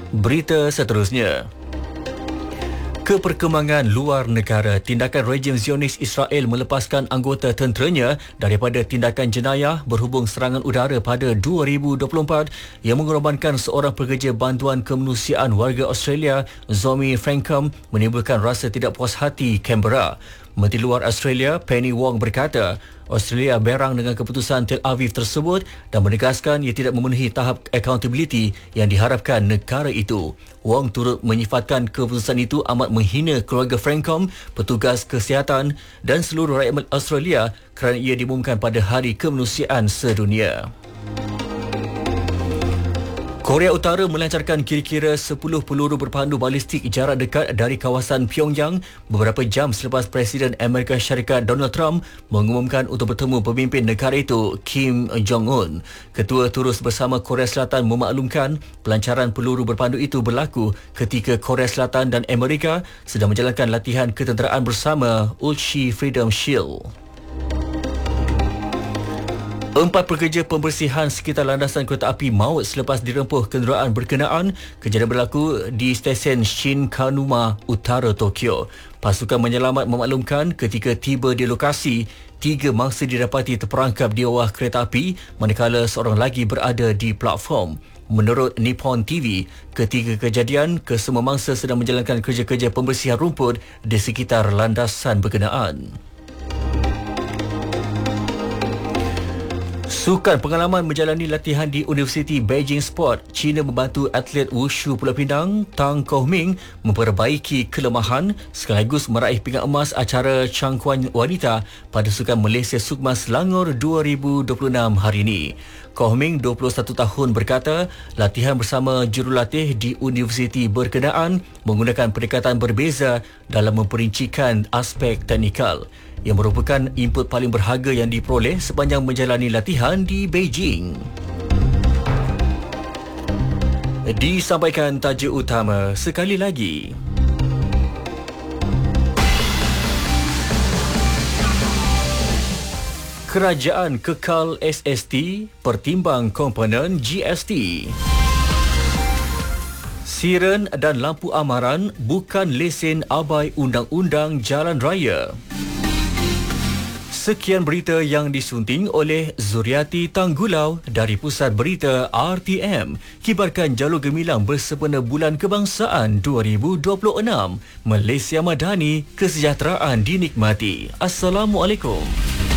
Berita seterusnya. Keperkembangan luar negara, tindakan rejim Zionis Israel melepaskan anggota tenteranya daripada tindakan jenayah berhubung serangan udara pada 2024 yang mengorbankan seorang pekerja bantuan kemanusiaan warga Australia, Zomi Francom, menimbulkan rasa tidak puas hati Canberra. Menteri Luar Australia, Penny Wong berkata, Australia berang dengan keputusan Tel Aviv tersebut dan menegaskan ia tidak memenuhi tahap accountability yang diharapkan negara itu. Wong turut menyifatkan keputusan itu amat menghina keluarga Francom, petugas kesihatan dan seluruh rakyat Australia kerana ia diumumkan pada Hari Kemanusiaan Sedunia. Korea Utara melancarkan kira-kira 10 peluru berpandu balistik jarak dekat dari kawasan Pyongyang beberapa jam selepas Presiden Amerika Syarikat Donald Trump mengumumkan untuk bertemu pemimpin negara itu Kim Jong-un. Ketua Turus Bersama Korea Selatan memaklumkan pelancaran peluru berpandu itu berlaku ketika Korea Selatan dan Amerika sedang menjalankan latihan ketenteraan bersama Ulchi Freedom Shield. 4 pekerja pembersihan sekitar landasan kereta api maut selepas dirempuh kenderaan berkenaan. Kejadian berlaku di stesen Shinkanuma, Utara Tokyo. Pasukan penyelamat memaklumkan ketika tiba di lokasi, 3 mangsa didapati terperangkap di bawah kereta api manakala seorang lagi berada di platform. Menurut Nippon TV, ketika kejadian, kesemua mangsa sedang menjalankan kerja-kerja pembersihan rumput di sekitar landasan berkenaan. Sukan pengalaman menjalani latihan di Universiti Beijing Sport, China membantu atlet wushu Pulau Pinang Tang Kohming memperbaiki kelemahan sekaligus meraih pingat emas acara cangkuan wanita pada Sukan Malaysia Sukma Selangor 2026 hari ini. Kohming, 21 tahun, berkata latihan bersama jurulatih di universiti berkenaan menggunakan pendekatan berbeza dalam memperincikan aspek teknikal yang merupakan input paling berharga yang diperoleh sepanjang menjalani latihan di Beijing. Disampaikan tajuk utama sekali lagi. Kerajaan kekal SST pertimbang komponen GST. Siren dan lampu amaran bukan lesen abai undang-undang jalan raya. Sekian berita yang disunting oleh Zuriati Tanggulau dari Pusat Berita RTM. Kibarkan jalur gemilang bersempena Bulan Kebangsaan 2026. Malaysia Madani, kesejahteraan dinikmati. Assalamualaikum.